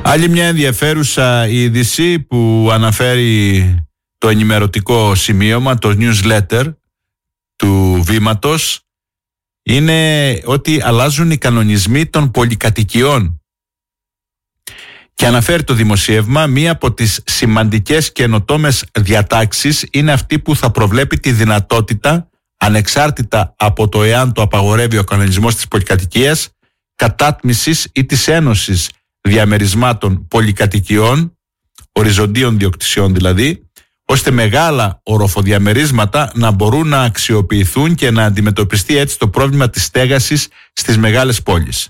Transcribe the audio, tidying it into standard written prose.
Άλλη μια ενδιαφέρουσα είδηση που αναφέρει το ενημερωτικό σημείωμα, το newsletter του Βήματος, είναι ότι αλλάζουν οι κανονισμοί των πολυκατοικιών. Και αναφέρει το δημοσίευμα, μία από τις σημαντικές καινοτόμες διατάξεις είναι αυτή που θα προβλέπει τη δυνατότητα, ανεξάρτητα από το εάν το απαγορεύει ο κανονισμός της πολυκατοικίας, κατάτμισης ή της ένωσης διαμερισμάτων πολυκατοικιών, οριζοντίων διοκτησιών δηλαδή, ώστε μεγάλα οροφοδιαμερίσματα να μπορούν να αξιοποιηθούν και να αντιμετωπιστεί έτσι το πρόβλημα της στέγασης στις μεγάλες πόλεις.